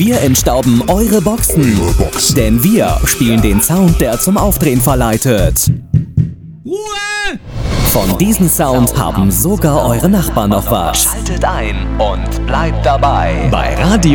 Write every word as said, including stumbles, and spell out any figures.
Wir entstauben eure Boxen, denn wir spielen den Sound, der zum Aufdrehen verleitet. Ruhe! Von diesem Sound haben sogar eure Nachbarn noch was. Schaltet ein und bleibt dabei Bei Radio